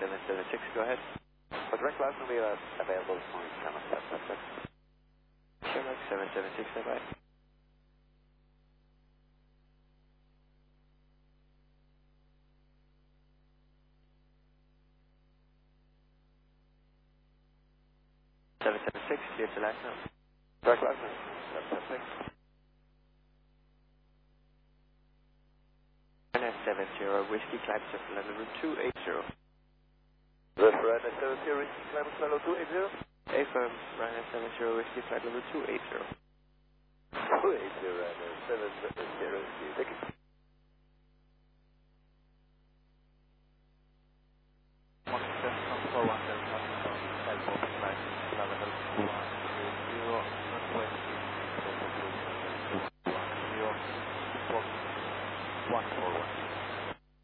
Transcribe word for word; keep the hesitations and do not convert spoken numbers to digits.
seven seven six, go ahead. For direct flights will be uh, available this morning, seven seven six. Sherlock seven seven six, bye-bye. seven seven six, clear to land now. Direct flights, seven seven six. nine seven zero, Whiskey climb circle level two eight zero. Good for nine seven zero, Whiskey climb level two eight zero. Affirm, nine seven zero, Whiskey climb level two eight zero. two eight zero, and seven zero, thank you. one seven four one seven one five four five level one zero, runway zero, one four one.